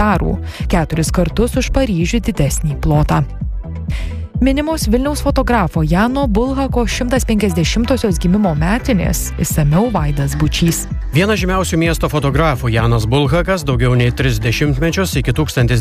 4 kartus už Paryžių didesnį plotą. Minimos Vilniaus fotografo Jano Bulhako 150-osios gimimo metinės, išsamiau Vaidas Bučys. Vienas žymiausių miesto fotografų Janas Bulhakas daugiau nei 30 mečius iki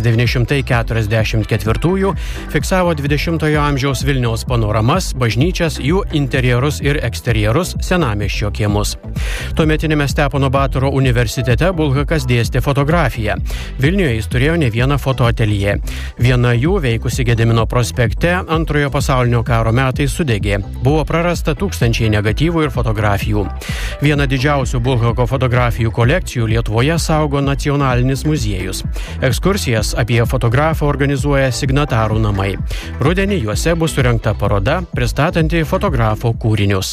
1944 fiksavo 20-ojo amžiaus Vilniaus panoramas, bažnyčias, jų interjerus ir eksterjerus, senamiesčio kiemus. Tuometinėme Stepono Batoro universitete Bulhakas dėstė fotografiją. Vilniuje jis turėjo ne vieną fotoateljė. Viena jų, veikusi Gedimino prospekte, Antrojo pasaulinio karo metais sudegė. Buvo prarasta tūkstančiai negatyvų ir fotografijų. Viena didžiausių Bulhako fotografijų kolekcijų Lietuvoje saugo Nacionalinis muziejus. Ekskursijas apie fotografą organizuoja Signatarų namai. Rudenį juose bus surengta paroda, pristatanti fotografo kūrinius.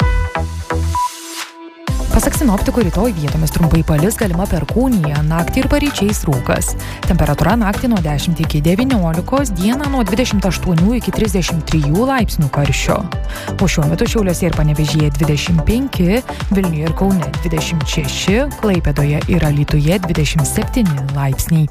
Pasak sinoptikų, rytoj vietomis trumpai palis, galima perkūnija, naktį ir paryčiais rūkas. Temperatūra naktį nuo 10 iki 19, dieną nuo 28 iki 33 laipsnių karščio. O šiuo metu Šiauliuose ir Panevėžyje 25, Vilniuje ir Kaune 26, Klaipėdoje ir Alytuje 27 laipsniai.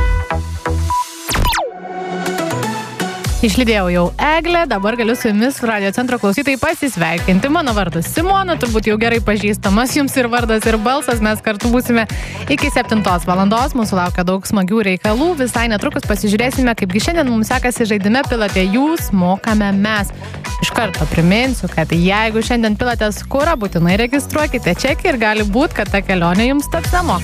Išlydėjau jau Eglę, dabar galiu su jumis Radio Centro klausytojai pasisveikinti. Mano vardas Simona, turbūt jau gerai pažįstamas jums ir vardas, ir balsas. Mes kartu būsime iki 7 valandos. Mūsų laukia daug smagių reikalų. Visai netrukus pasižiūrėsime, kaipgi šiandien mums sekasi žaidime Pilate jūs, mokame mes. Iš karto priminsiu, kad jeigu šiandien pilatės kurą, būtinai registruokite čekį ir gali būt, kad ta kelionė jums taps nemoka.